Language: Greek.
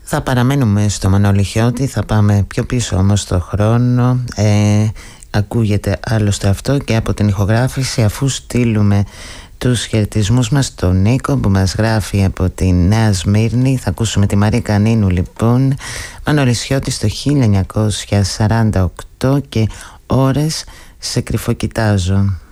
Θα παραμένουμε στο Μανώλη Χιώτη, θα πάμε πιο πίσω όμως στο χρόνο. Ακούγεται άλλωστε αυτό και από την ηχογράφηση, αφού στείλουμε τους χαιρετισμούς μας στον Νίκο που μας γράφει από τη Νέα Σμύρνη. Θα ακούσουμε τη Μαρίκα Νίνου λοιπόν. Μανώλης Χιώτης το 1948 και ώρες σε κρυφοκοιτάζω.